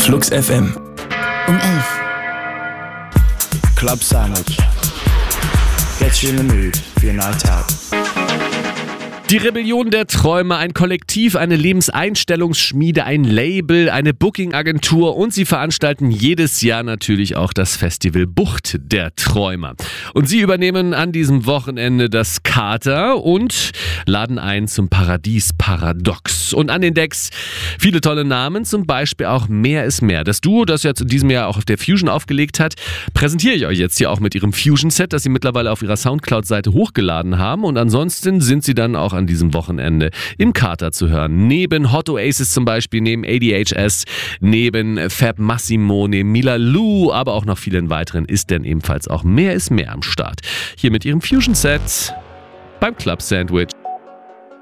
Flux FM. Um 11. Club Sandwich. Gets you in the mood for your night out. Die Rebellion der Träume, ein Kollektiv, eine Lebenseinstellungsschmiede, ein Label, eine Booking-Agentur und sie veranstalten jedes Jahr natürlich auch das Festival Bucht der Träumer. Und sie übernehmen an diesem Wochenende das Kater und laden ein zum Paradies Paradox. Und an den Decks viele tolle Namen, zum Beispiel auch Mehr ist mehr. Das Duo, das jetzt in diesem Jahr auch auf der Fusion aufgelegt hat, präsentiere ich euch jetzt hier auch mit ihrem Fusion-Set, das sie mittlerweile auf ihrer Soundcloud-Seite hochgeladen haben. Und ansonsten sind sie dann auch an diesem Wochenende im Kater zu hören. Neben Hot Oasis zum Beispiel, neben ADHS, neben Fab Massimo, neben Mila Lou, aber auch noch vielen weiteren ist denn ebenfalls auch Mehr ist mehr am Start. Hier mit ihrem Fusion-Set beim Club Sandwich.